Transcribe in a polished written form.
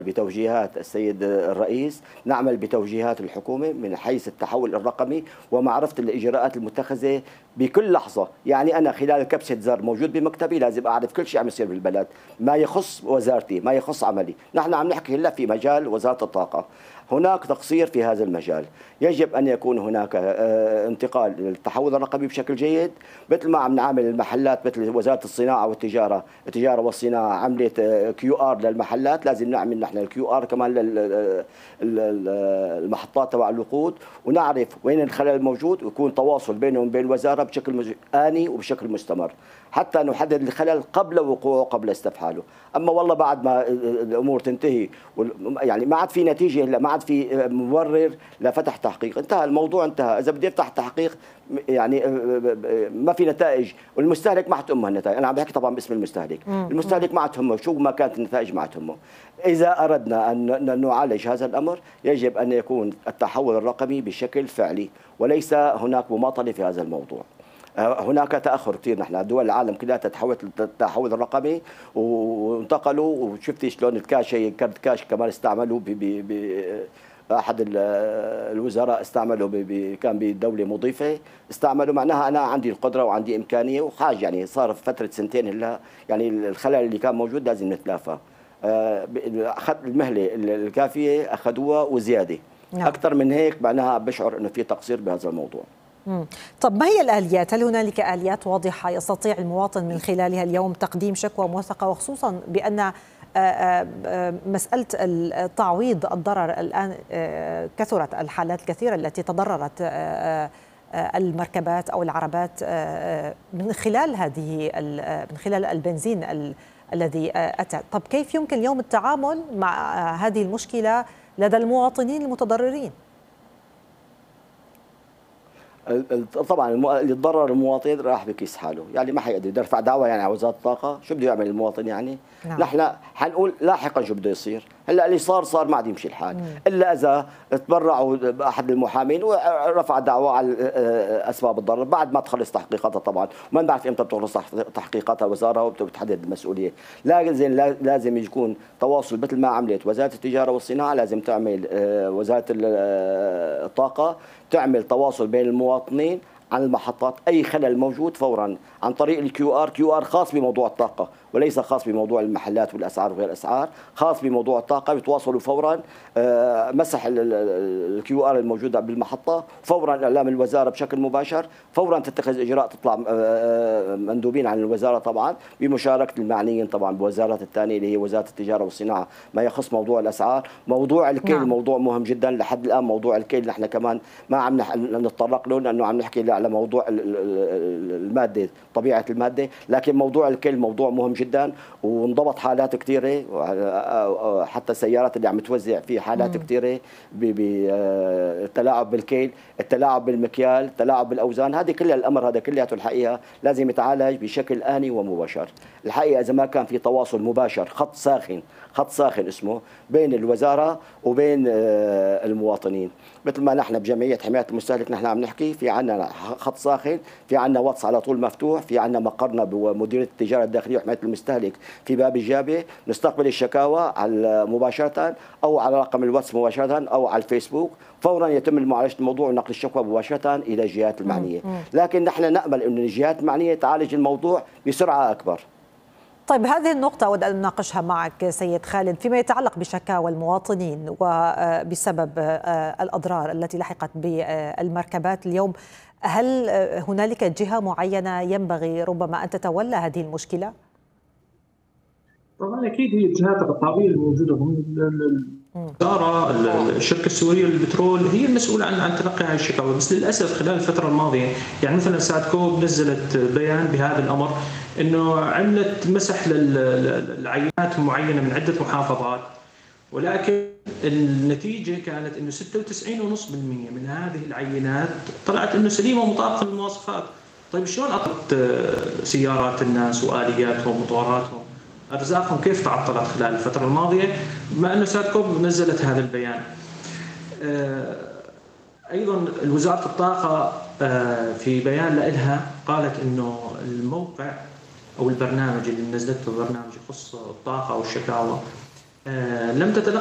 بتوجيهات السيد الرئيس، نعمل بتوجيهات الحكومة من حيث التحول الرقمي ومعرفة الإجراءات المتخذة بكل لحظة. يعني أنا خلال كبسة زر موجود بمكتبي لازم أعرف كل شيء عم يصير بالبلد، ما يخص وزارتي، ما يخص عملي. نحن عم نحكي هلا في مجال وزارة الطاقة، هناك تقصير في هذا المجال. يجب أن يكون هناك انتقال للتحول الرقمي بشكل جيد، مثل ما عم نعامل المحلات، مثل وزارة الصناعة والتجارة، التجارة والصناعة عملت كيو ار للمحلات، لازم نعمل نحن الكيو ار كمان للمحطات تبع الوقود، ونعرف وين الخلل الموجود، ويكون تواصل بينهم وبين الوزارة بشكل آني وبشكل مستمر حتى نحدد الخلل قبل وقوعه، قبل استفحاله. اما والله بعد ما الامور تنتهي يعني ما عاد في نتيجه، ما عاد في مبرر لفتح تحقيق، انتهى الموضوع، انتهى. اذا بدي افتح تحقيق يعني ما في نتائج، والمستهلك ما حتهمه النتائج. انا عم بحكي طبعا باسم المستهلك، المستهلك ما تهمه شو ما كانت النتائج، ما تهمه. اذا اردنا ان نعالج هذا الامر يجب ان يكون التحول الرقمي بشكل فعلي، وليس هناك مماطله في هذا الموضوع. هناك تاخر كثير، نحن دول العالم كلها تحولت للتحول الرقمي وانتقلوا، وشفتي شلون الكاش، هي كرت كاش كمان استعملوا احد الوزراء استعملوا كان بدوله مضيفه، استعملوا معناها انا عندي القدره وعندي امكانيه وحاج، يعني صار فتره سنتين هلا، يعني الخلل اللي كان موجود لازم نتلافى. اخذ المهله الكافيه اخذوها وزياده. نعم. اكثر من هيك معناها بشعر انه في تقصير بهذا الموضوع. طب ما هي الآليات؟ هل هنالك آليات واضحة يستطيع المواطن من خلالها اليوم تقديم شكوى موثقة، وخصوصا بأن مسألة التعويض الضرر الآن كثرت الحالات الكثيرة التي تضررت المركبات أو العربات من خلال من خلال البنزين الذي أتى. طب كيف يمكن اليوم التعامل مع هذه المشكلة لدى المواطنين المتضررين؟ طبعا اللي تضرر المواطن راح بكيس حاله، يعني ما حيقدر يرفع دعوه يعني على وزاره الطاقه، شو بده يعمل المواطن يعني؟ نعم. نحن حنقول لاحقا شو بده يصير، هلا اللي صار ما عاد يمشي الحال. الا اذا تبرعوا باحد المحامين ورفع دعوه على اسباب الضرر بعد ما تخلص تحقيقاتها طبعا، وما بنعرف امتى بتخلص تحقيقاتها الوزاره وبتحدد المسؤوليه. لازم يكون تواصل مثل ما عملت وزاره التجاره والصناعه، لازم تعمل وزاره الطاقه تعمل تواصل بين المواطنين عن المحطات، اي خلل موجود فورا عن طريق كيو ار خاص بموضوع الطاقه، وليس خاص بموضوع المحلات والاسعار وغير الاسعار، خاص بموضوع الطاقه، بيتواصلوا فورا، مسح الكيو ار الموجوده بالمحطه، فورا اعلام الوزاره بشكل مباشر، فورا تتخذ اجراء، تطلع مندوبين عن الوزاره طبعا بمشاركه المعنيين طبعا بوزارات الثانيه اللي هي وزاره التجاره والصناعه ما يخص موضوع الاسعار. موضوع الكيل نعم. موضوع مهم جدا لحد الان، موضوع الكيل نحن كمان ما عم نتطرق له لانه عم نحكي على موضوع الماده، طبيعه الماده، لكن موضوع الكيل موضوع مهم جدا، وانضبط حالات كثيره، حتى السيارات اللي عم توزع في حالات كثيره بالتلاعب بالكيل، التلاعب بالمكيال، التلاعب بالاوزان، هذه كلها الامر هذا كلياته الحقيقه لازم يتعالج بشكل اني ومباشر. الحقيقه اذا ما كان في تواصل مباشر، خط ساخن اسمه بين الوزاره وبين المواطنين، مثل ما نحن بجمعيه حمايه المستهلك نحن عم نحكي، في عندنا خط ساخن، في عندنا واتس على طول مفتوح، في عندنا مقرنا بمديريه التجاره الداخليه وحمايه المستهلك في باب الجابه، نستقبل الشكاوى على مباشره او على رقم الواتس مباشره او على الفيسبوك، فورا يتم معالجه الموضوع ونقل الشكوى مباشره الى الجهات المعنيه. لكن نحن نامل ان الجهات المعنيه تعالج الموضوع بسرعه اكبر. طيب هذه النقطة أود أن أناقشها معك سيد خالد فيما يتعلق بشكاوى المواطنين وبسبب الأضرار التي لحقت بالمركبات اليوم. هل هنالك جهة معينة ينبغي ربما أن تتولى هذه المشكلة؟ طبعا أكيد هي الجهات الرقابية الموجودة الوزارة، الشركة السورية للبترول هي المسؤولة عن تلقي هذه الشكاوى، بس للأسف خلال الفترة الماضية يعني مثلا سادكو نزلت بيان بهذا الأمر انه عملت مسح للعينات معينه من عده محافظات، ولكن النتيجه كانت انه 96.5% من هذه العينات طلعت انه سليمه ومطابقه للمواصفات. طيب شلون عطلت سيارات الناس والياتهم وموتوراتهم؟ ارزاقهم كيف تعطلت خلال الفتره الماضيه بما انه سادكو نزلت هذا البيان؟ ايضا وزاره الطاقه في بيان لها قالت انه الموقع او البرنامج اللي نزلته برنامج يخص الطاقه والشكاوى لم تتلقى